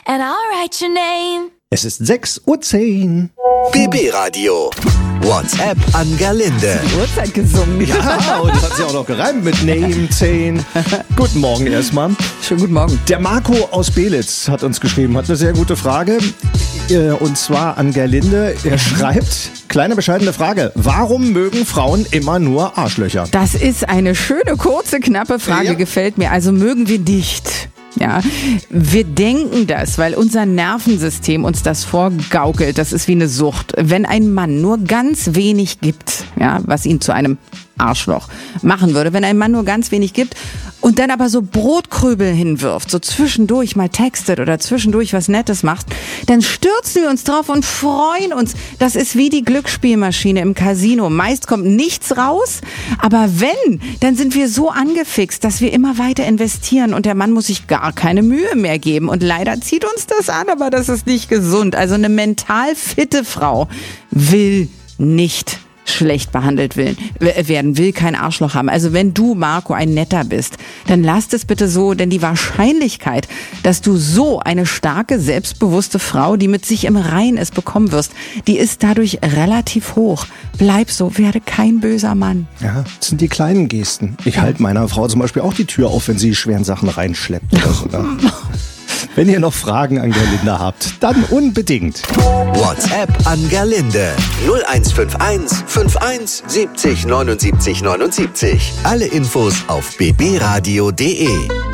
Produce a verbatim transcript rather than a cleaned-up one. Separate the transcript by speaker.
Speaker 1: and I'll write your name.
Speaker 2: Es ist sechs Uhr zehn.
Speaker 3: B B Radio. WhatsApp an Gerlinde.
Speaker 4: Die Uhrzeit gesungen.
Speaker 2: Ja, und das hat sich auch noch gereimt mit Name zehn. Guten Morgen erstmal.
Speaker 4: Schönen guten Morgen.
Speaker 2: Der Marco aus Belitz hat uns geschrieben, hat eine sehr gute Frage. Und zwar an Gerlinde. Er schreibt, kleine bescheidene Frage, warum mögen Frauen immer nur Arschlöcher?
Speaker 4: Das ist eine schöne, kurze, knappe Frage,
Speaker 2: Ja.
Speaker 4: gefällt mir. Also mögen wir nicht. Ja, wir denken das, weil unser Nervensystem uns das vorgaukelt. Das ist wie eine Sucht. Wenn ein Mann nur ganz wenig gibt, ja, was ihn zu einem Arschloch machen würde, wenn ein Mann nur ganz wenig gibt und dann aber so Brotkrübel hinwirft, so zwischendurch mal textet oder zwischendurch was Nettes macht, dann stürzen wir uns drauf und freuen uns. Das ist wie die Glücksspielmaschine im Casino. Meist kommt nichts raus, aber wenn, dann sind wir so angefixt, dass wir immer weiter investieren und der Mann muss sich gar keine Mühe mehr geben. Und leider zieht uns das an, aber das ist nicht gesund. Also eine mental fitte Frau will nicht schlecht behandelt will, werden, will kein Arschloch haben. Also wenn du, Marco, ein Netter bist, dann lass es bitte so, denn die Wahrscheinlichkeit, dass du so eine starke, selbstbewusste Frau, die mit sich im Reinen ist, bekommen wirst, die ist dadurch relativ hoch. Bleib so, werde kein böser Mann.
Speaker 2: Ja, das sind die kleinen Gesten. Ich halte meiner Frau zum Beispiel auch die Tür auf, wenn sie schweren Sachen reinschleppt. Oder so, ne? Wenn ihr noch Fragen an Gerlinde habt, dann unbedingt.
Speaker 3: WhatsApp an Gerlinde. null eins fünf eins fünfundfünfzig siebzig neunundsiebzig neunundsiebzig. Alle Infos auf b b radio punkt d e.